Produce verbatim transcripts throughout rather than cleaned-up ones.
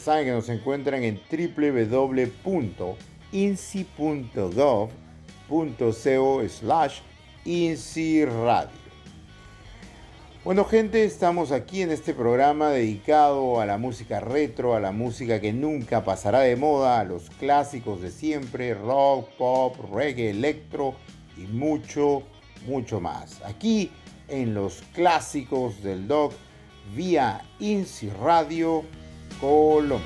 saben que nos encuentran en w w w punto insi punto gov punto co slash insi radio. Bueno, gente, estamos aquí en este programa dedicado a la música retro, a la música que nunca pasará de moda, a los clásicos de siempre, rock, pop, reggae, electro y mucho, mucho más. Aquí en los clásicos del Doc vía INSI Radio Colombia.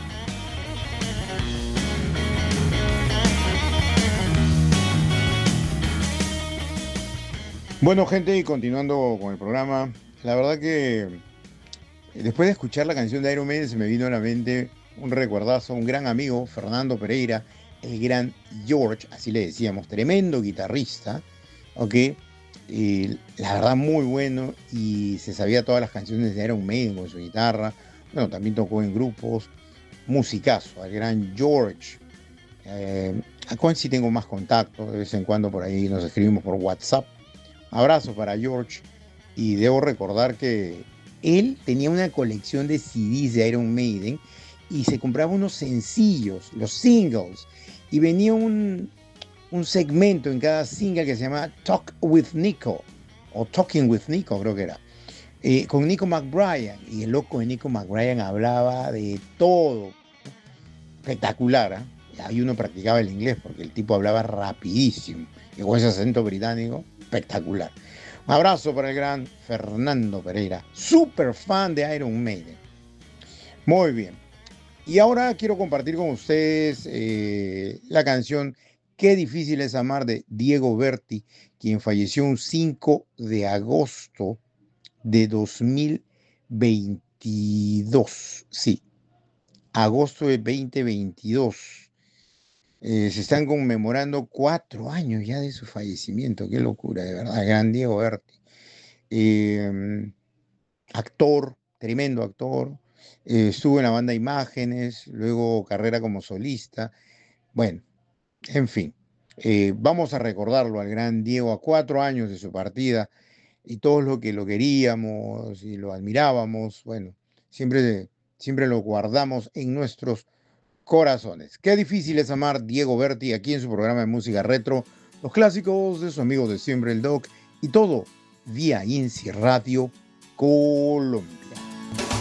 Bueno, gente, y continuando con el programa, la verdad que después de escuchar la canción de Iron Maiden se me vino a la mente un recuerdazo, un gran amigo, Fernando Pereira, el gran George, así le decíamos, tremendo guitarrista, ¿ok? Y la verdad muy bueno y se sabía todas las canciones de Iron Maiden con su guitarra, bueno, también tocó en grupos, musicazo, el gran George. Eh, con él sí tengo más contacto, de vez en cuando por ahí nos escribimos por WhatsApp. Abrazo para George, y debo recordar que él tenía una colección de C Ds de Iron Maiden y se compraba unos sencillos, los singles, y venía un, un segmento en cada single que se llamaba Talk with Nico, o Talking with Nico creo que era, eh, con Nico McBride, y el loco de Nico McBride hablaba de todo, espectacular, ¿eh? Ahí uno practicaba el inglés porque el tipo hablaba rapidísimo y con ese acento británico espectacular. Un abrazo para el gran Fernando Pereira, súper fan de Iron Maiden. Muy bien. Y ahora quiero compartir con ustedes eh, la canción Qué difícil es amar de Diego Berti, quien falleció un cinco de agosto de dos mil veintidós. Sí, agosto de veinte veintidós. Eh, se están conmemorando cuatro años ya de su fallecimiento. Qué locura, de verdad. Gran Diego Berti. Eh, actor, tremendo actor. Eh, estuvo en la banda Imágenes, luego carrera como solista. Bueno, en fin. Eh, vamos a recordarlo al gran Diego a cuatro años de su partida y todos lo que lo queríamos y lo admirábamos. Bueno, siempre, siempre lo guardamos en nuestros corazones. Qué difícil es amar Diego Berti aquí en su programa de música retro, los clásicos de su amigo de siempre el Doc y todo vía INSI Radio Colombia.